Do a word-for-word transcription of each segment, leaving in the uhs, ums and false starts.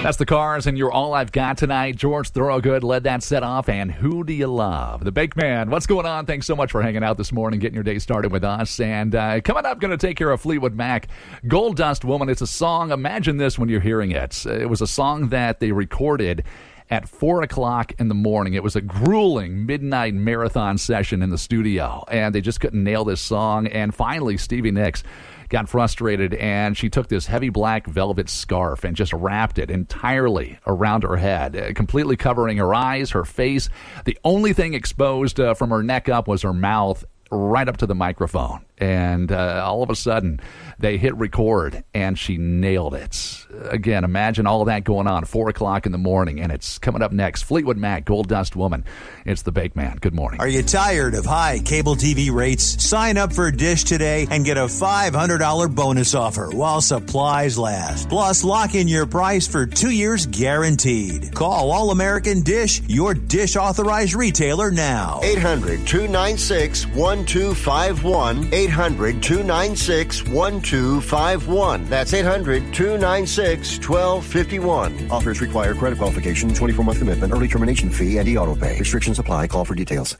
That's the Cars and You're All I've Got Tonight. George Thorogood led that set off, and Who Do You Love? The Bake Man. What's going on? Thanks so much for hanging out this morning, getting your day started with us. And uh, coming up, going to take care of Fleetwood Mac, Gold Dust Woman. It's a song. Imagine this when you're hearing it. It was a song that they recorded at four o'clock in the morning. It was a grueling midnight marathon session in the studio, and they just couldn't nail this song. And finally, Stevie Nicks got frustrated, and she took this heavy black velvet scarf and just wrapped it entirely around her head, uh, completely covering her eyes, her face. The only thing exposed uh, from her neck up was her mouth, right up to the microphone. And uh, all of a sudden, they hit record, and she nailed it. Again, imagine all of that going on, four o'clock in the morning, and it's coming up next. Fleetwood Mac, Gold Dust Woman. It's the Bake Man. Good morning. Are you tired of high cable T V rates? Sign up for Dish today and get a five hundred dollars bonus offer while supplies last. Plus, lock in your price for two years guaranteed. Call All American Dish, your Dish authorized retailer now. eight hundred, two nine six, one two five one. eight hundred, two nine six, one two five one. That's eight hundred, two nine six, one two five one. Offers require credit qualification, twenty-four month commitment, early termination fee, and e-auto pay. Restrictions apply. Call for details.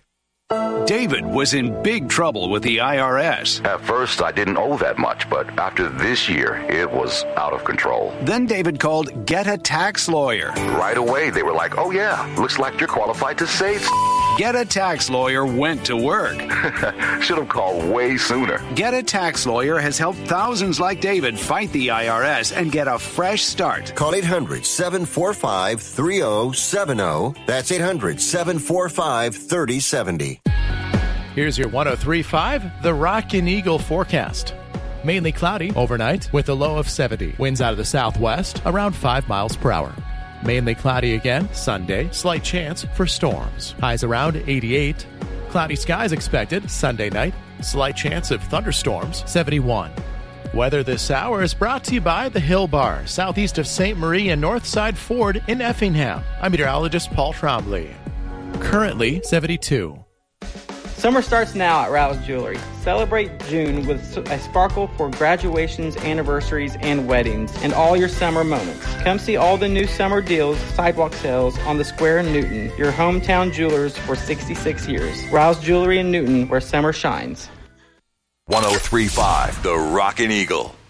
David was in big trouble with the I R S. At first, I didn't owe that much, but after this year, it was out of control. Then David called Get a Tax Lawyer. Right away, they were like, oh yeah, looks like you're qualified to save. Get a Tax Lawyer went to work. Should have called way sooner. Get a Tax Lawyer has helped thousands like David fight the I R S and get a fresh start. Call eight hundred, seven four five, three oh seven oh. That's eight hundred, seven four five, three oh seven oh. Here's your one oh three point five, the Rockin' Eagle forecast. Mainly cloudy overnight with a low of seventy. Winds out of the southwest around five miles per hour. Mainly cloudy again Sunday. Slight chance for storms. Highs around eighty-eight. Cloudy skies expected Sunday night. Slight chance of thunderstorms, seventy-one. Weather this hour is brought to you by the Hill Bar, southeast of Saint Marie and Northside Ford in Effingham. I'm meteorologist Paul Trombley. Currently seventy-two. Summer starts now at Rouse Jewelry. Celebrate June with a sparkle for graduations, anniversaries, and weddings, and all your summer moments. Come see all the new summer deals, sidewalk sales on the Square in Newton, your hometown jewelers for sixty-six years. Rouse Jewelry in Newton, where summer shines. one oh three point five, the Rockin' Eagle.